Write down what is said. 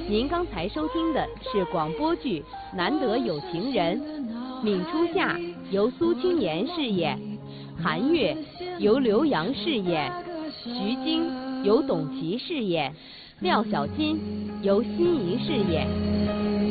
您刚才收听的是广播剧《难得有情人》，闵初夏由苏青年饰演，韩月由刘洋饰演，徐晶由董琦饰演，廖小金由辛怡饰演。